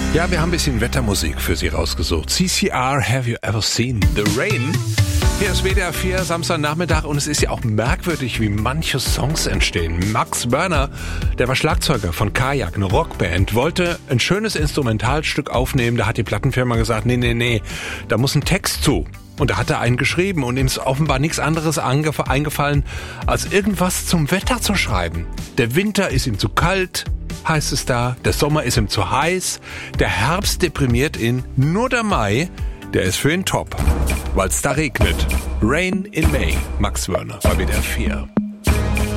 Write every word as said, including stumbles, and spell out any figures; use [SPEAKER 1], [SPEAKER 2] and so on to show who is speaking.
[SPEAKER 1] Ja, wir haben ein bisschen Wettermusik für Sie rausgesucht. C C R, Have You Ever Seen the Rain? Hier ist W D R vier, Samstagnachmittag, und es ist ja auch merkwürdig, wie manche Songs entstehen. Max Werner, der war Schlagzeuger von Kajak, eine Rockband, wollte ein schönes Instrumentalstück aufnehmen. Da hat die Plattenfirma gesagt, nee, nee, nee, da muss ein Text zu. Und da hat er einen geschrieben und ihm ist offenbar nichts anderes eingefallen, als irgendwas zum Wetter zu schreiben. Der Winter ist ihm zu kalt, heißt es da, der Sommer ist ihm zu heiß, der Herbst deprimiert ihn, nur der Mai, der ist für ihn top, weil es da regnet. Rain in May, Max Werner bei W D R vier.